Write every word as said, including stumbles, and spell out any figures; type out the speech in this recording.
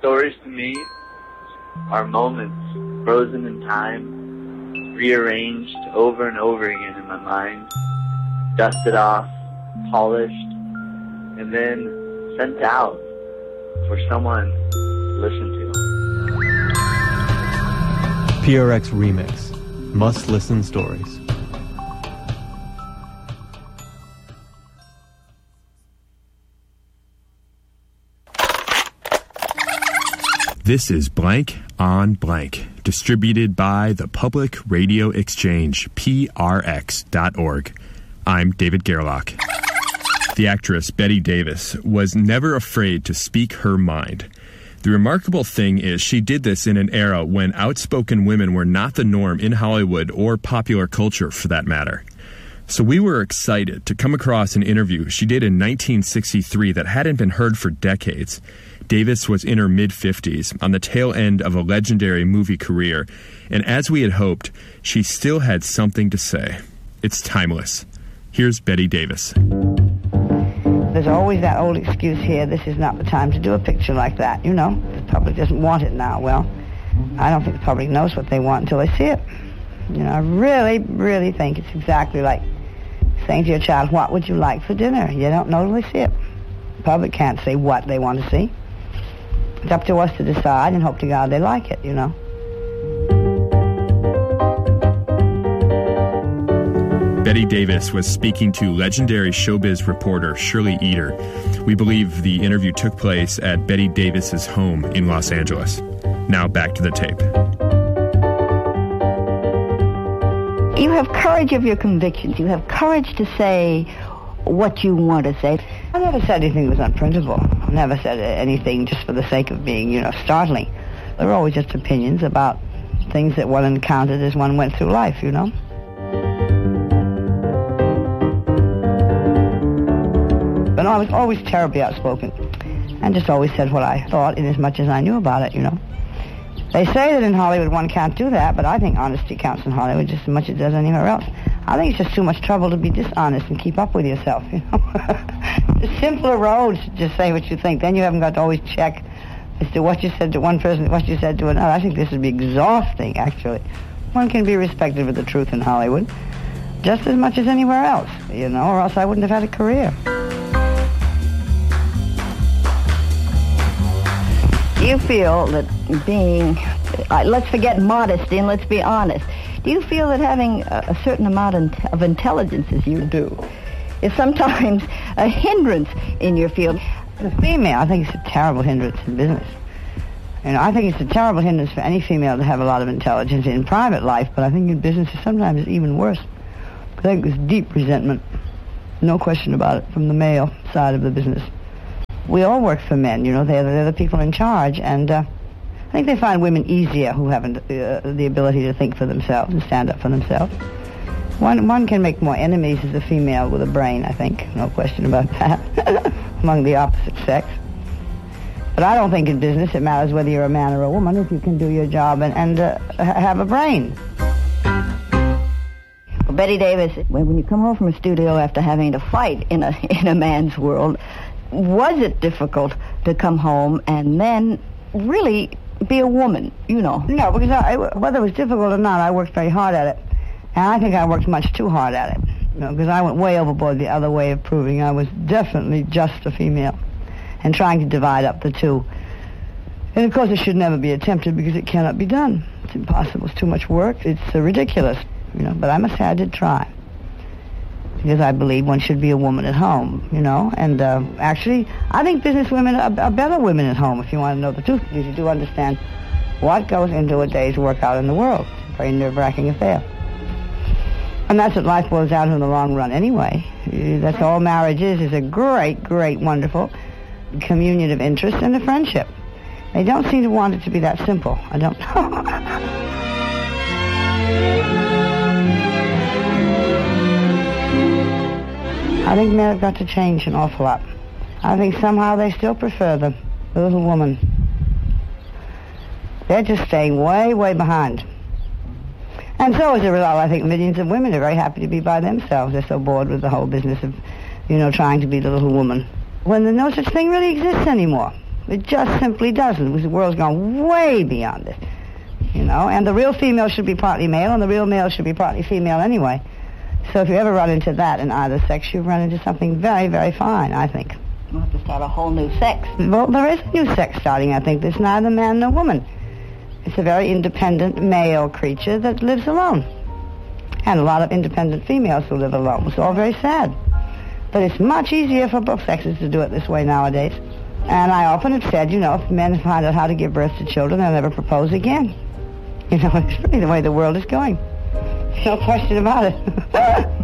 Stories to me are moments frozen in time, rearranged over and over again in my mind, dusted off, polished, and then sent out for someone to listen to. P R X Remix. Must Listen Stories. This is Blank on Blank, distributed by the Public Radio Exchange, P R X dot org. I'm David Gerlach. The actress Bette Davis was never afraid to speak her mind. The remarkable thing is she did this in an era when outspoken women were not the norm in Hollywood or popular culture, for that matter. So we were excited to come across an interview she did in nineteen sixty-three that hadn't been heard for decades. Davis was in her mid-fifties, on the tail end of a legendary movie career, and as we had hoped, she still had something to say. It's timeless. Here's Bette Davis. There's always that old excuse here, this is not the time to do a picture like that. You know, the public doesn't want it now. Well, I don't think the public knows what they want until they see it. You know, I really, really think it's exactly like saying to your child, what would you like for dinner? You don't know until they see it. The public can't say what they want to see. It's up to us to decide and hope to God they like it, you know. Bette Davis was speaking to legendary showbiz reporter Shirley Eder. We believe the interview took place at Bette Davis's home in Los Angeles. Now back to the tape. You have courage of your convictions. You have courage to say what you want to say. I never said anything was unprintable. I never said anything just for the sake of being, you know, startling. There were always just opinions about things that one encountered as one went through life, you know. But I was always terribly outspoken and just always said what I thought in as much as I knew about it, you know. They say that in Hollywood one can't do that, but I think honesty counts in Hollywood just as much as it does anywhere else. I think it's just too much trouble to be dishonest and keep up with yourself, you know. The simpler road to just say what you think. Then you haven't got to always check as to what you said to one person, what you said to another. I think this would be exhausting, actually. One can be respected for the truth in Hollywood just as much as anywhere else, you know, or else I wouldn't have had a career. Do you feel that being, uh, let's forget modesty and let's be honest, do you feel that having a, a certain amount of intelligence as you do is sometimes a hindrance in your field? The female, I think it's a terrible hindrance in business. You know, I think it's a terrible hindrance for any female to have a lot of intelligence in private life, but I think in business sometimes it's even worse. I think there's deep resentment, no question about it, from the male side of the business. We all work for men, you know, they're, they're the people in charge, and uh, I think they find women easier who haven't uh, the ability to think for themselves and stand up for themselves. One one can make more enemies as a female with a brain, I think, no question about that, among the opposite sex. But I don't think in business it matters whether you're a man or a woman if you can do your job and, and uh, have a brain. Well, Bette Davis, when you come home from a studio after having to fight in a in a man's world, was it difficult to come home and then really be a woman, you know? No, because I, whether it was difficult or not, I worked very hard at it. And I think I worked much too hard at it, you know, because I went way overboard the other way of proving I was definitely just a female and trying to divide up the two. And, of course, it should never be attempted because it cannot be done. It's impossible. It's too much work. It's uh, ridiculous, you know, but I must say I did try. Because I believe one should be a woman at home, you know. And uh, actually, I think business women are, are better women at home, if you want to know the truth, because you do understand what goes into a day's work out in the world. It's a very nerve-wracking affair. And that's what life boils down to in the long run anyway. That's all marriage is, is a great, great, wonderful communion of interest and a friendship. They don't seem to want it to be that simple. I don't know. I think men have got to change an awful lot. I think somehow they still prefer the little woman. They're just staying way, way behind. And so as a result, I think millions of women are very happy to be by themselves. They're so bored with the whole business of, you know, trying to be the little woman. When no such thing really exists anymore. It just simply doesn't, because the world's gone way beyond this. You know, and the real female should be partly male, and the real male should be partly female anyway. So if you ever run into that in either sex, you run into something very, very fine, I think. We'll have to start a whole new sex. Well, there is a new sex starting, I think. There's neither man nor woman. It's a very independent male creature that lives alone. And a lot of independent females who live alone. It's all very sad. But it's much easier for both sexes to do it this way nowadays. And I often have said, you know, if men find out how to give birth to children, they'll never propose again. You know, it's really the way the world is going. No question about it.